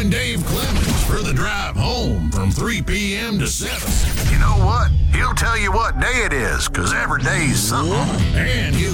Join Dave Clemens for the drive home from 3 p.m. to 7. You know what? He'll tell you what day it is, 'cause every day's something. And you